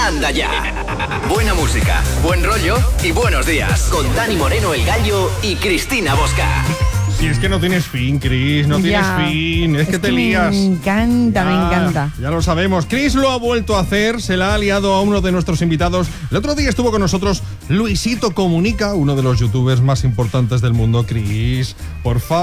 Anda ya. Buena música, buen rollo y buenos días. Con Dani Moreno, El Gallo y Cristina Bosca. Si es que no tienes fin, Cris, no tienes fin. Es que te lías. Me encanta. Ya lo sabemos. Cris lo ha vuelto a hacer, se la ha liado a uno de nuestros invitados. El otro día estuvo con nosotros Luisito Comunica, uno de los youtubers más importantes del mundo. Cris, por favor.